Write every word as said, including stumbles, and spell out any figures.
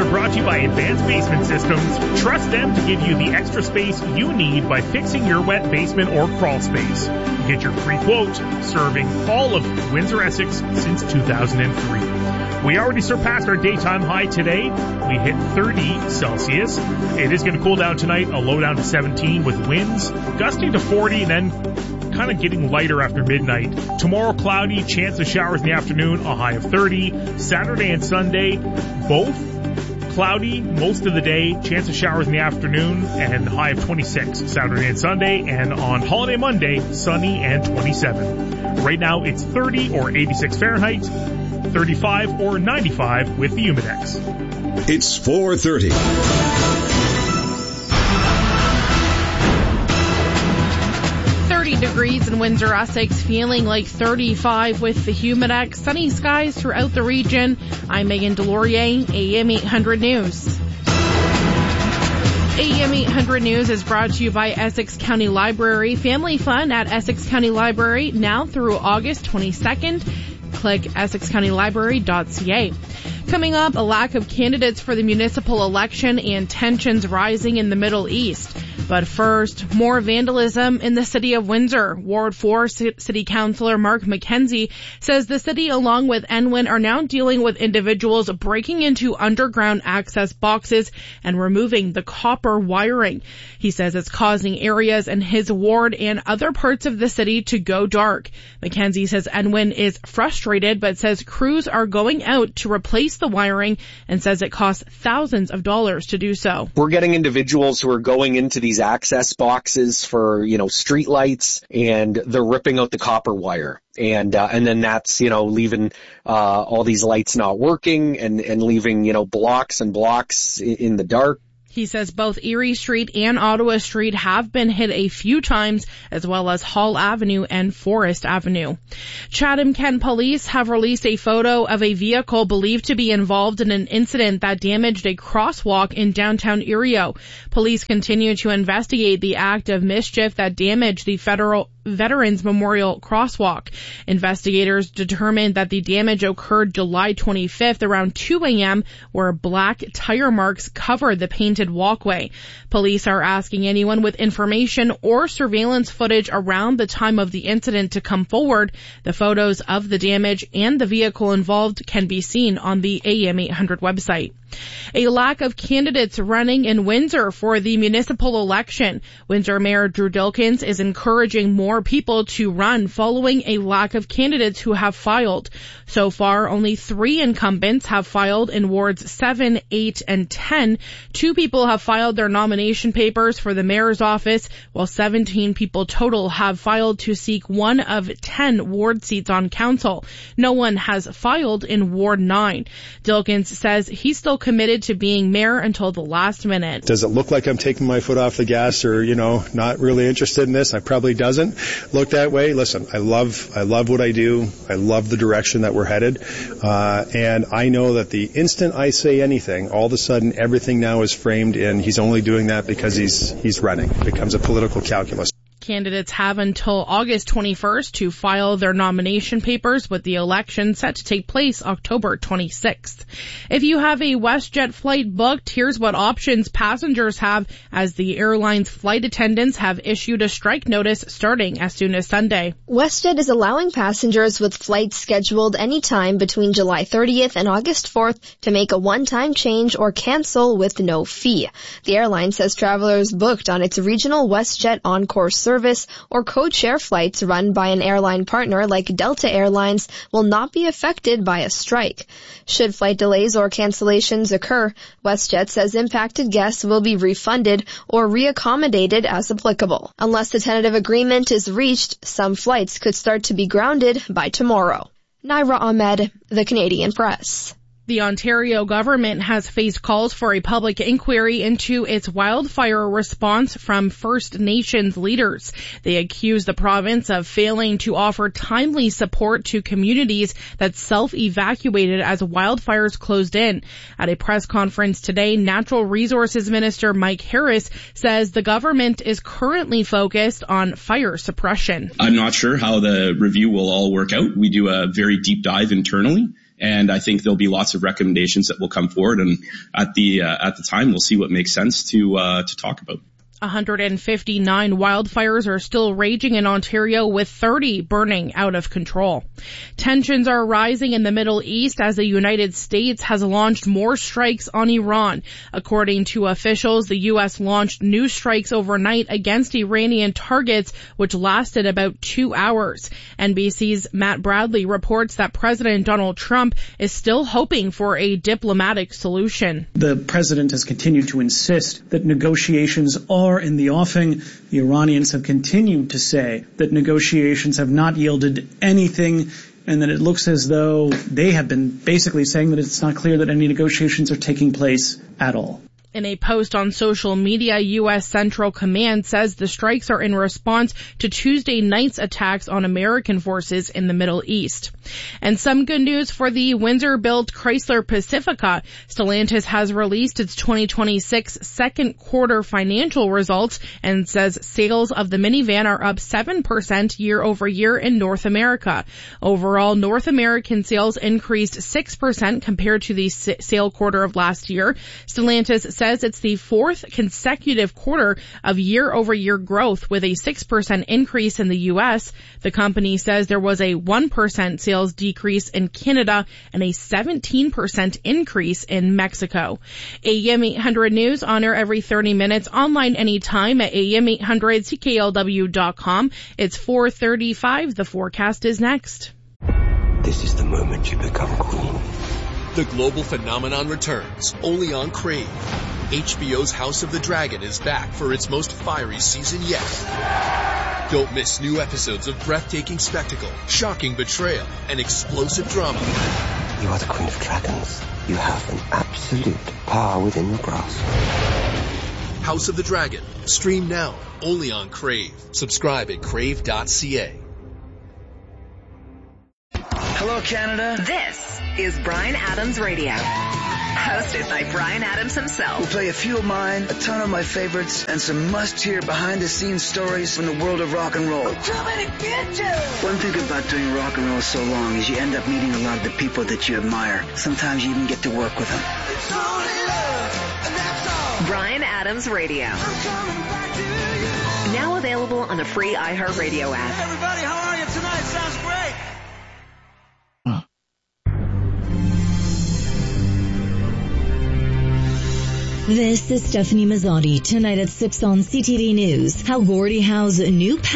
are brought to you by Advanced Basement Systems. Trust them to give you the extra space you need by fixing your wet basement or crawl space. Get your free quote, serving all of Windsor, Essex since two thousand three. We already surpassed our daytime high today. We hit thirty Celsius. It is going to cool down tonight, a low down to seventeen with winds gusting to forty and then kind of getting lighter after midnight. Tomorrow, cloudy, chance of showers in the afternoon, a high of thirty. Saturday and Sunday, both cloudy most of the day, chance of showers in the afternoon, and high of twenty-six Saturday and Sunday. And on holiday Monday, sunny and twenty-seven. Right now, it's thirty or eighty-six Fahrenheit, thirty-five or ninety-five with the Humidex. It's four thirty. thirty degrees in Windsor, Essex, feeling like thirty-five with the Humidex. Sunny skies throughout the region. I'm Megan Delorier, A M eight hundred News. A M eight hundred News is brought to you by Essex County Library. Family fun at Essex County Library now through August twenty-second. Click essex county library dot c a. Coming up, a lack of candidates for the municipal election and tensions rising in the Middle East. But first, more vandalism in the city of Windsor. Ward four C- City Councillor Mark McKenzie says the city, along with N W I N, are now dealing with individuals breaking into underground access boxes and removing the copper wiring. He says it's causing areas in his ward and other parts of the city to go dark. McKenzie says N W I N is frustrated, but says crews are going out to replace the wiring and says it costs thousands of dollars to do so. We're getting individuals who are going into these access boxes for, you know, street lights, and they're ripping out the copper wire. And, uh, and then that's, you know, leaving, uh, all these lights not working and, and leaving, you know, blocks and blocks in, in the dark. He says both Erie Street and Ottawa Street have been hit a few times, as well as Hall Avenue and Forest Avenue. Chatham-Kent police have released a photo of a vehicle believed to be involved in an incident that damaged a crosswalk in downtown Erie. Police continue to investigate the act of mischief that damaged the federal Veterans Memorial Crosswalk. Investigators determined that the damage occurred July twenty-fifth around two a.m. where black tire marks covered the painted walkway. Police are asking anyone with information or surveillance footage around the time of the incident to come forward. The photos of the damage and the vehicle involved can be seen on the A M eight hundred website. A lack of candidates running in Windsor for the municipal election. Windsor Mayor Drew Dilkens is encouraging more people to run following a lack of candidates who have filed. So far, only three incumbents have filed in wards seven, eight, and ten. Two people have filed their nomination papers for the mayor's office, while seventeen people total have filed to seek one of ten ward seats on council. No one has filed in Ward nine. Dilkens says he's still committed to being mayor until the last minute. Does it look like I'm taking my foot off the gas or, you know, not really interested in this? I probably doesn't look that way. Listen, I love, I love what I do. I love the direction that we're headed. Uh, and I know that the instant I say anything, all of a sudden everything now is framed in he's only doing that because he's, he's running. It becomes a political calculus. Candidates have until August twenty-first to file their nomination papers, with the election set to take place October twenty-sixth. If you have a WestJet flight booked, here's what options passengers have, as the airline's flight attendants have issued a strike notice starting as soon as Sunday. WestJet is allowing passengers with flights scheduled anytime between July thirtieth and August fourth to make a one-time change or cancel with no fee. The airline says travelers booked on its regional WestJet on-course service or code-share flights run by an airline partner like Delta Airlines will not be affected by a strike. Should flight delays or cancellations occur, WestJet says impacted guests will be refunded or reaccommodated as applicable. Unless the tentative agreement is reached, some flights could start to be grounded by tomorrow. Naira Ahmed, The Canadian Press. The Ontario government has faced calls for a public inquiry into its wildfire response from First Nations leaders. They accuse the province of failing to offer timely support to communities that self-evacuated as wildfires closed in. At a press conference today, Natural Resources Minister Mike Harris says the government is currently focused on fire suppression. I'm not sure how the review will all work out. We do a very deep dive internally And I think there'll be lots of recommendations that will come forward. And at the uh, at the time, we'll see what makes sense to uh, to talk about. one hundred fifty-nine wildfires are still raging in Ontario, with thirty burning out of control. Tensions are rising in the Middle East as the United States has launched more strikes on Iran. According to officials, the U S launched new strikes overnight against Iranian targets, which lasted about two hours. N B C's Matt Bradley reports that President Donald Trump is still hoping for a diplomatic solution. The president has continued to insist that negotiations are in the offing. The Iranians have continued to say that negotiations have not yielded anything, and that it looks as though they have been basically saying that it's not clear that any negotiations are taking place at all. In a post on social media, U S Central Command says the strikes are in response to Tuesday night's attacks on American forces in the Middle East. And some good news for the Windsor-built Chrysler Pacifica. Stellantis has released its twenty twenty-six second quarter financial results and says sales of the minivan are up seven percent year over year in North America. Overall, North American sales increased six percent compared to the sale quarter of last year. Stellantis says it's the fourth consecutive quarter of year-over-year growth, with a six percent increase in the U S. The company says there was a one percent sales decrease in Canada and a seventeen percent increase in Mexico. A M eight hundred News on air every thirty minutes, online anytime at A M eight hundred C K L W dot com. It's four thirty-five. The forecast is next. This is the moment you become queen. The global phenomenon returns, only on Crave. H B O's House of the Dragon is back for its most fiery season yet. Don't miss new episodes of breathtaking spectacle, shocking betrayal, and explosive drama. You are the Queen of Dragons. You have an absolute power within your grasp. House of the Dragon. Stream now, only on Crave. Subscribe at crave dot c a. Hello, Canada. This is Bryan Adams Radio, hosted by Bryan Adams himself. We'll play a few of mine, a ton of my favorites, and some must-hear behind-the-scenes stories from the world of rock and roll. Coming to get you. One thing about doing rock and roll so long is you end up meeting a lot of the people that you admire. Sometimes you even get to work with them. It's only love, and that's all. Bryan Adams Radio. I'm coming back to you. Now available on the free iHeartRadio app. Hey everybody, how are you tonight? Sounds great. This is Stephanie Mazzotti. Tonight at six on C T V News. How Gordie Howe's new